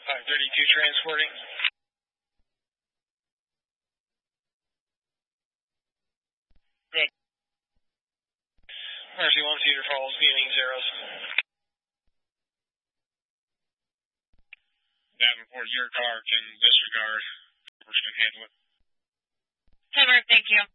532 transporting. Good. Mercy 1 Cedar Falls, beginning zeros. Davenport, your car can disregard. We're going to handle it. Timer, thank you.